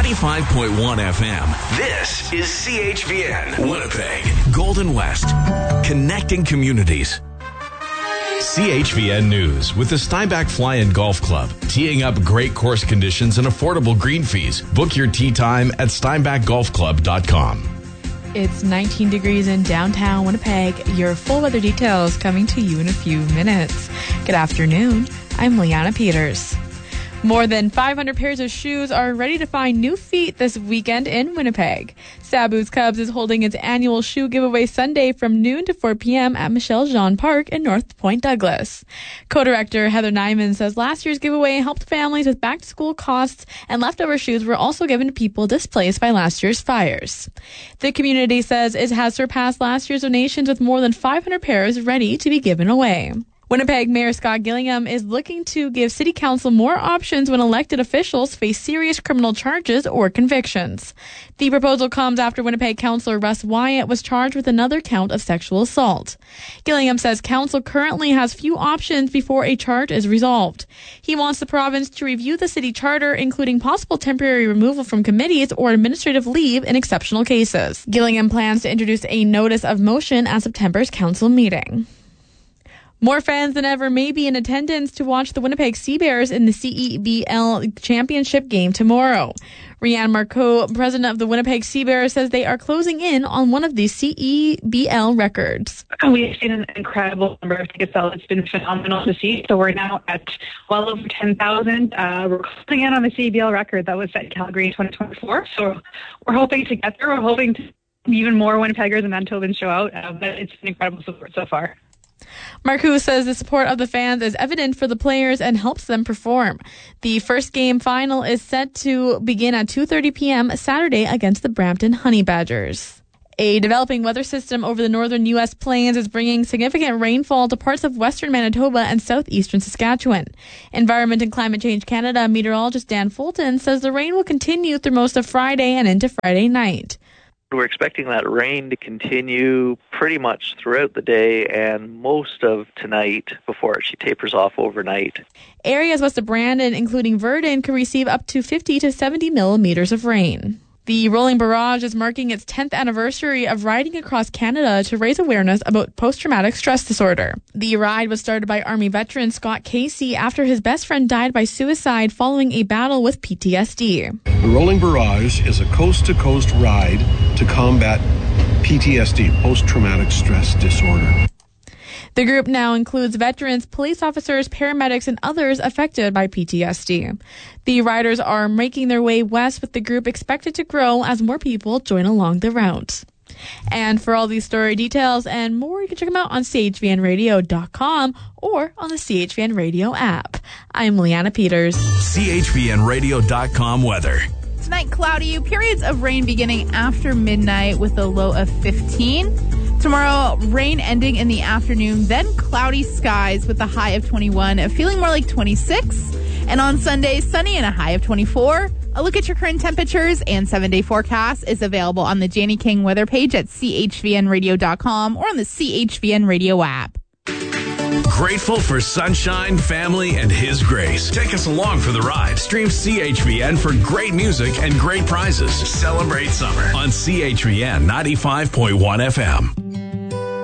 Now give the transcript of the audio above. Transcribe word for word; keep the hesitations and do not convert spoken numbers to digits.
ninety-five point one F M. This is C H V N, Winnipeg, Golden West, connecting communities. C H V N News with the Steinbach Fly and Golf Club, teeing up great course conditions and affordable green fees. Book your tee time at steinbach golf club dot com. It's nineteen degrees in downtown Winnipeg. Your full weather details coming to you in a few minutes. Good afternoon. I'm Liana Peters. More than five hundred pairs of shoes are ready to find new feet this weekend in Winnipeg. Sabu's Cubs is holding its annual shoe giveaway Sunday from noon to four p.m. at Michelle Jean Park in North Point Douglas. Co-director Heather Nyman says last year's giveaway helped families with back-to-school costs, and leftover shoes were also given to people displaced by last year's fires. The community says it has surpassed last year's donations with more than five hundred pairs ready to be given away. Winnipeg Mayor Scott Gillingham is looking to give City Council more options when elected officials face serious criminal charges or convictions. The proposal comes after Winnipeg Councillor Russ Wyatt was charged with another count of sexual assault. Gillingham says Council currently has few options before a charge is resolved. He wants the province to review the city charter, including possible temporary removal from committees or administrative leave in exceptional cases. Gillingham plans to introduce a notice of motion at September's Council meeting. More fans than ever may be in attendance to watch the Winnipeg Sea Bears in the C E B L Championship game tomorrow. Rianne Marcoux, president of the Winnipeg Sea Bears, says they are closing in on one of these C E B L records. We've seen an incredible number of ticket sales. It's been phenomenal to see. So we're now at well over ten thousand. Uh, we're closing in on the C E B L record that was set in Calgary in twenty twenty-four. So we're hoping to get there. We're hoping to even more Winnipeggers and Manitobans show out. Uh, but it's been incredible support so far. Marcoux says the support of the fans is evident for the players and helps them perform. The first game final is set to begin at two thirty p.m. Saturday against the Brampton Honey Badgers. A developing weather system over the northern U S plains is bringing significant rainfall to parts of western Manitoba and southeastern Saskatchewan. Environment and Climate Change Canada meteorologist Dan Fulton says the rain will continue through most of Friday and into Friday night. We're expecting that rain to continue pretty much throughout the day and most of tonight before it tapers off overnight. Areas west of Brandon, including Verdun, could receive up to fifty to seventy millimeters of rain. The Rolling Barrage is marking its tenth anniversary of riding across Canada to raise awareness about post-traumatic stress disorder. The ride was started by Army veteran Scott Casey after his best friend died by suicide following a battle with P T S D. The Rolling Barrage is a coast-to-coast ride to combat P T S D, post-traumatic stress disorder. The group now includes veterans, police officers, paramedics, and others affected by P T S D. The riders are making their way west, with the group expected to grow as more people join along the route. And for all these story details and more, you can check them out on C H V N radio dot com or on the C H V N Radio app. I'm Liana Peters. C H V N radio dot com weather. Tonight, cloudy, periods of rain beginning after midnight with a low of fifteen. Tomorrow, rain ending in the afternoon, then cloudy skies with a high of twenty-one, feeling more like twenty-six. And on Sunday, sunny and a high of twenty-four. A look at your current temperatures and seven-day forecast is available on the Janie King weather page at C H V N radio dot com or on the C H V N Radio app. Grateful for sunshine, family, and His grace. Take us along for the ride. Stream C H V N for great music and great prizes. Celebrate summer on C H V N ninety-five point one F M.